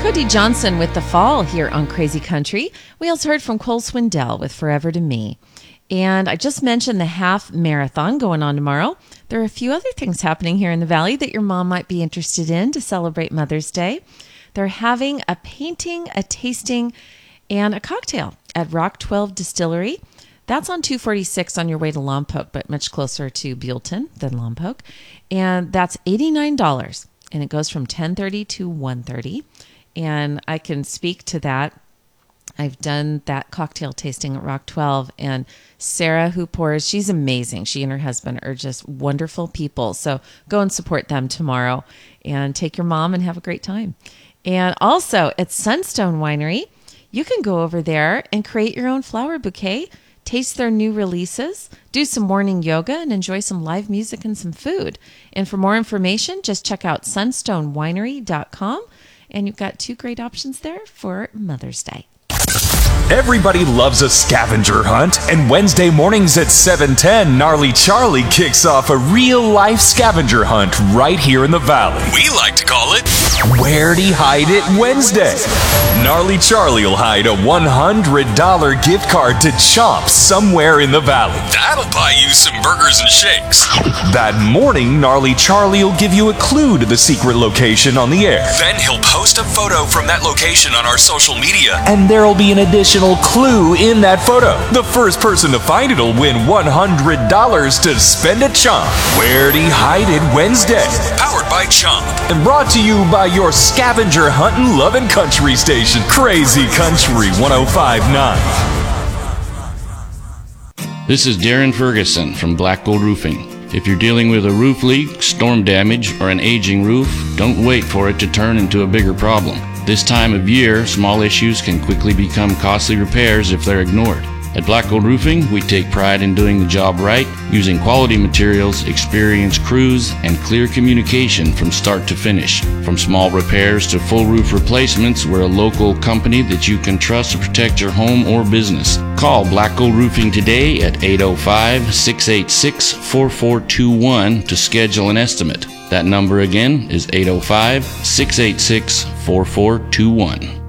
Cody Johnson with The Fall here on Crazy Country. We also heard from Cole Swindell with Forever to Me. And I just mentioned the half marathon going on tomorrow. There are a few other things happening here in the Valley that your mom might be interested in to celebrate Mother's Day. They're having a painting, a tasting, and a cocktail at Rock 12 Distillery. That's on 246 on your way to Lompoc, but much closer to Buellton than Lompoc. And that's $89, and it goes from 10:30 to 1:30. And I can speak to that. I've done that cocktail tasting at Rock 12, and Sarah, who pours, she's amazing. She and her husband are just wonderful people. So go and support them tomorrow and take your mom and have a great time. And also at Sunstone Winery, you can go over there and create your own flower bouquet, taste their new releases, do some morning yoga, and enjoy some live music and some food. And for more information, just check out sunstonewinery.com. And you've got two great options there for Mother's Day. Everybody loves a scavenger hunt, and Wednesday mornings at 7:10, Gnarly Charlie kicks off a real-life scavenger hunt right here in the Valley. We like to call it Where'd He Hide It Wednesday? Gnarly Charlie will hide a $100 gift card to Chomp somewhere in the Valley. That'll buy you some burgers and shakes. That morning, Gnarly Charlie will give you a clue to the secret location on the air. Then he'll post a photo from that location on our social media. And there'll be an additional clue in that photo. The first person to find it will win $100 to spend at Chomp. Where'd He Hide It Wednesday? Powered by Chomp. And brought to you by your scavenger hunting loving country station, Crazy Country 105.9. This is Darren Ferguson from Black Gold Roofing. If you're dealing with a roof leak, storm damage, or an aging roof, don't wait for it to turn into a bigger problem. This time of year, small issues can quickly become costly repairs if they're ignored. At Black Gold Roofing, we take pride in doing the job right, using quality materials, experienced crews, and clear communication from start to finish. From small repairs to full roof replacements, we're a local company that you can trust to protect your home or business. Call Black Gold Roofing today at 805-686-4421 to schedule an estimate. That number again is 805-686-4421.